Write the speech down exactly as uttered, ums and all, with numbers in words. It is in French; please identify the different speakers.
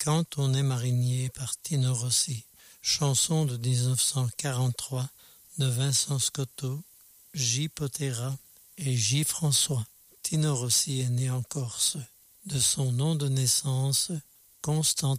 Speaker 1: Quand on est marinier par Tino Rossi, chanson de dix-neuf cent quarante-trois de Vincent Scotto, J. Potera et J. François. Tino Rossi est né en Corse. De son nom de naissance, Constantin